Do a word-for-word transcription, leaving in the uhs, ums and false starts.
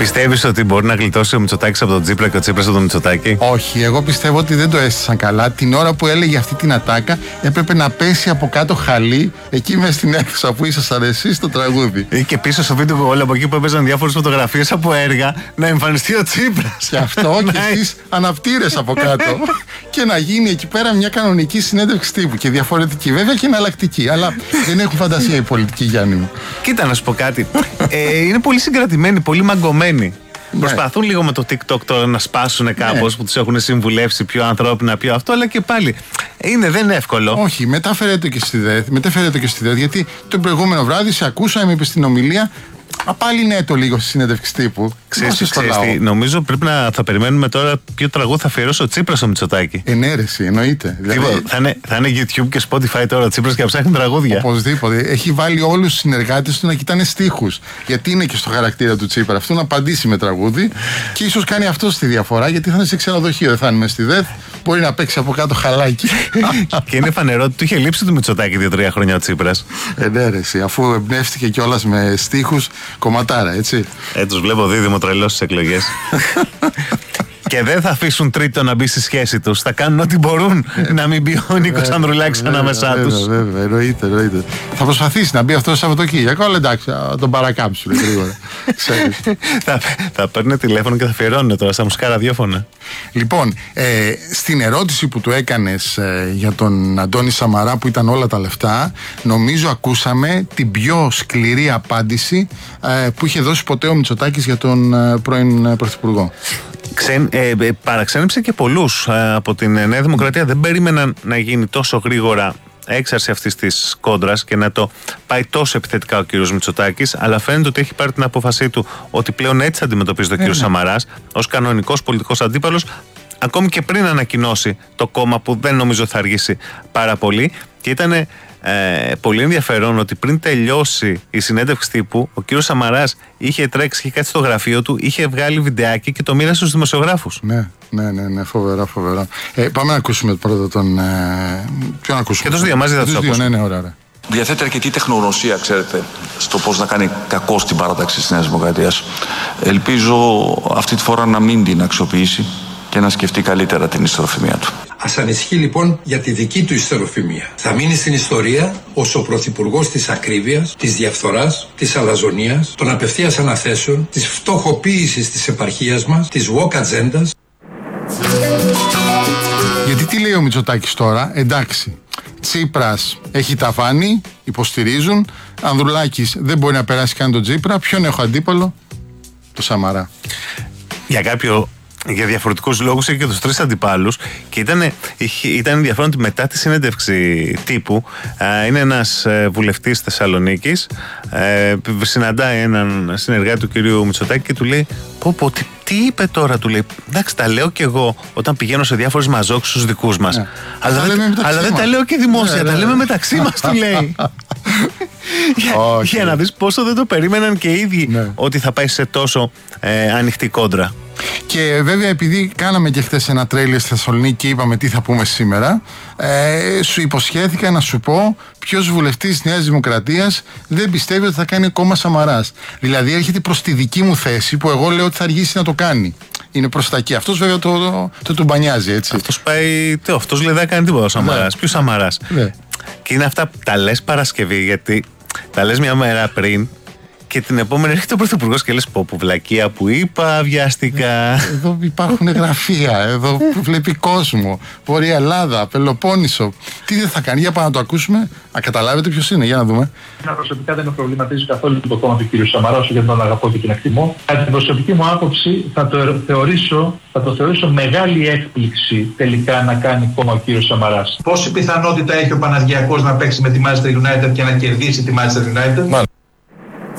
Πιστεύεις ότι μπορεί να γλιτώσει ο Μητσοτάκης από τον Τσίπρα και ο Τσίπρας από τον Μητσοτάκη? Όχι, εγώ πιστεύω ότι δεν το έστησαν καλά. Την ώρα που έλεγε αυτή την ατάκα έπρεπε να πέσει από κάτω χαλί εκεί μέσα στην αίθουσα που ήσασταν εσείς στο τραγούδι. Ή και πίσω στο βίντεο όλο από εκεί που έπαιζαν διάφορες φωτογραφίες από έργα να εμφανιστεί ο Τσίπρας. Και αυτό και εσείς αναπτήρες από κάτω. Και να γίνει εκεί πέρα μια κανονική συνέντευξη τύπου. Και διαφορετική βέβαια και εναλλακτική. Αλλά δεν έχουν φαντασία οι πολιτικοί, Γιάννη μου. Κοίτα να σου πω κάτι. ε, είναι πολύ συγκρατημένοι, πολύ μαγκωμένοι. Ναι. Προσπαθούν λίγο με το TikTok τώρα να σπάσουν κάπως, ναι, που τους έχουν συμβουλεύσει πιο ανθρώπινα, πιο αυτό, αλλά και πάλι είναι, δεν είναι εύκολο. Όχι, μετάφερε το και στη ΔΕΘ, μετάφερε το και στη ΔΕΘ, γιατί το προηγούμενο βράδυ σε ακούσαμε, είπε στην ομιλία. Α, πάλι ναι, το λίγο στη συνέντευξη τύπου. Ξέρεις τι, ξέρεις τι, νομίζω πρέπει να θα περιμένουμε τώρα ποιο τραγούδι θα αφιερώσει ο Τσίπρας στο Μητσοτάκη. Ενέρεση, εννοείται. Δηλαδή... Τίποτα, θα, είναι, θα είναι YouTube και Spotify τώρα ο Τσίπρας και θα ψάχνει τραγούδια. Οπωσδήποτε. Έχει βάλει όλους τους συνεργάτες του να κοιτάνε στίχους. Γιατί είναι και στο χαρακτήρα του Τσίπρα αυτό να απαντήσει με τραγούδι. Και ίσως κάνει αυτό στη διαφορά, γιατί θα είναι σε ξενοδοχείο, δεν θα είναι μέσα στη ΔΕΘ. Μπορεί να παίξει από κάτω χαλάκι. Και είναι φανερό ότι του είχε λείψει του Μητσοτάκη δύο-τρία χρόνια ο Τσίπρας. Ενέρεση, αφού εμπνεύστηκε κιόλας με στίχους. Κομματάρα, έτσι. Ε, τους βλέπω δίδυμο τρελό στις εκλογές. Και δεν θα αφήσουν τρίτο να μπει στη σχέση τους. Θα κάνουν ό,τι μπορούν να μην μπει ο Νίκος Ανδρουλάκης ανάμεσά τους. Βέβαια, βέβαια, εννοείται, εννοείται. Θα προσπαθήσει να μπει αυτό το Σαββατοκύριακο, αλλά εντάξει, θα τον παρακάμψουν γρήγορα. θα, θα παίρνουν τηλέφωνο και θα αφιερώνουν τώρα στα μουσικά ραδιόφωνα. Λοιπόν, ε, στην ερώτηση που του έκανες ε, για τον Αντώνη Σαμαρά που ήταν όλα τα λεφτά, νομίζω ακούσαμε την πιο σκληρή απάντηση ε, που είχε δώσει ποτέ ο Μητσοτάκης για τον ε, πρώην ε, Πρωθυπουργό. Ξεν, ε, ε, παραξένεψε και πολλούς ε, από την Νέα Δημοκρατία. Δεν περίμεναν να γίνει τόσο γρήγορα έξαρση αυτής της κόντρας και να το πάει τόσο επιθετικά ο κύριος Μητσοτάκης, αλλά φαίνεται ότι έχει πάρει την απόφασή του ότι πλέον έτσι αντιμετωπίζει τον κύριο Σαμαράς ως κανονικός πολιτικός αντίπαλος, ακόμη και πριν ανακοινώσει το κόμμα που δεν νομίζω θα αργήσει πάρα πολύ. Και ήταν Ε, πολύ ενδιαφέρον ότι πριν τελειώσει η συνέντευξη τύπου, ο κύριος Σαμαράς είχε τρέξει, είχε κάτσει στο γραφείο του, είχε βγάλει βιντεάκι και το μοίρασε στους δημοσιογράφους. Ναι, ναι, ναι, ναι, φοβερά, φοβερά. Ε, πάμε να ακούσουμε πρώτα τον. Ε, ποιο να ακούσουμε. Και τους δύο μαζί θα τους ακούσουμε. Ναι, ναι, ωραία, ωραία. Διαθέτει αρκετή τεχνογνωσία, ξέρετε, στο πώς να κάνει κακό στην παράταξη της Νέας Δημοκρατίας. Ελπίζω αυτή τη φορά να μην την αξιοποιήσει και να σκεφτεί καλύτερα την ιστεροφημία του. Ας ανησυχεί λοιπόν για τη δική του ιστεροφημία. Θα μείνει στην ιστορία ως ο πρωθυπουργός της ακρίβειας, της διαφθοράς, της αλαζονίας, των απευθείας αναθέσεων, της φτωχοποίησης της επαρχίας μας, της woke ατζέντας. Γιατί τι λέει ο Μητσοτάκης τώρα, εντάξει, Τσίπρας έχει ταβάνι, υποστηρίζουν, Ανδρουλάκης δεν μπορεί να περάσει καν τον Τσίπρα, ποιον έχω αντίπαλο, το Σαμαρά. Για κάποιο... Για διαφορετικούς λόγους είχε και τους τρεις αντιπάλους και ήταν, ήταν ενδιαφέρον ότι μετά τη συνέντευξη τύπου α, είναι ένας ε, βουλευτής Θεσσαλονίκης, ε, συναντάει έναν συνεργάτη του κυρίου Μητσοτάκη και του λέει πω πω τι, τι είπε τώρα, του λέει εντάξει τα λέω και εγώ όταν πηγαίνω σε διάφορες μαζόξους στους δικούς μας, ναι, αλλά, δεν, αλλά δεν τα λέω και δημόσια, ναι, τα ναι, λέμε μεταξύ μας, του λέει. για, okay. για να δεις πόσο δεν το περίμεναν και οι ίδιοι, ναι, ότι θα πάει σε τόσο ε, ανοιχτή κόντρα. Και βέβαια επειδή κάναμε και χθες ένα τρέιλερ στη Θεσσαλονίκη και είπαμε τι θα πούμε σήμερα, ε, σου υποσχέθηκα να σου πω ποιος βουλευτής της Νέας Δημοκρατίας δεν πιστεύει ότι θα κάνει κόμμα Σαμαράς. Δηλαδή έρχεται προς τη δική μου θέση που εγώ λέω ότι θα αργήσει να το κάνει. Είναι προς τα εκεί. Αυτός βέβαια το, το, το του μπανιάζει, έτσι. Αυτός πάει, τι, αυτός λέει δεν κάνει τίποτα ο Σαμαράς. Ναι. Ποιος Σαμαράς. Ναι. Και είναι αυτά που τα λες Παρασκευή, γιατί τα λες μια μέρα πριν. Και την επόμενη έρχεται ο πρωθυπουργός και λες πω που βλακεία που είπα, βιάστηκα. Εδώ υπάρχουν γραφεία, εδώ βλέπει κόσμο. Βόρεια Ελλάδα, Πελοπόννησο. Τι δεν θα κάνει, για πάμε να το ακούσουμε. Να καταλάβετε ποιος είναι, για να δούμε. Εμένα προσωπικά δεν με προβληματίζει καθόλου το κόμμα του κ. Σαμαρά, όσο για τον αγαπώ και τον εκτιμώ. Κατά την προσωπική μου άποψη θα το θεωρήσω, θα το θεωρήσω μεγάλη έκπληξη τελικά να κάνει κόμμα ο κ. Σαμαράς. Πόση πιθανότητα έχει ο Παναθηναϊκός να παίξει με τη Manchester United και να κερδίσει τη Manchester United?